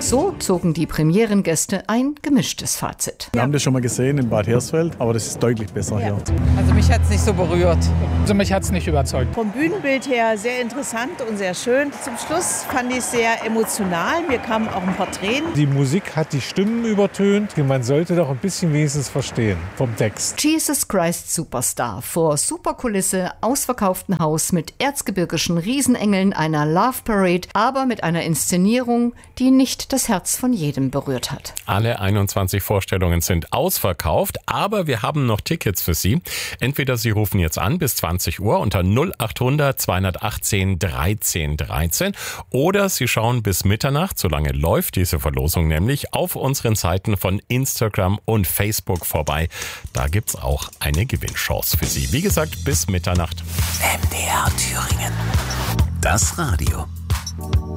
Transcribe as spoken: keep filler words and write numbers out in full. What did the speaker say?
So zogen die Premierengäste ein gemischtes Fazit. Wir haben das schon mal gesehen in Bad Hersfeld, aber das ist deutlich besser hier. Also mich hat es nicht so berührt. Also mich hat es nicht überzeugt. Vom Bühnenbild her sehr interessant und sehr schön. Zum Schluss fand ich es sehr emotional. Mir kamen auch ein paar Tränen. Die Musik hat die Stimmen übertönt. Man sollte doch ein bisschen wenigstens verstehen vom Text. Jesus Christ Superstar vor Superkulisse, ausverkauften Haus mit erzgebirgischen Riesenengeln, einer Love Parade, aber mit einer Inszenierung, die nicht das Herz von jedem berührt hat. Alle einundzwanzig Vorstellungen sind ausverkauft, aber wir haben noch Tickets für Sie. Entweder Sie rufen jetzt an bis zwanzig Uhr unter null acht hundert zweihundertachtzehn dreizehn dreizehn oder Sie schauen bis Mitternacht, so lange läuft diese Verlosung nämlich, auf unseren Seiten von Instagram und Facebook vorbei. Da gibt's auch eine Gewinnchance für Sie. Wie gesagt, bis Mitternacht. M D R Thüringen. Das Radio.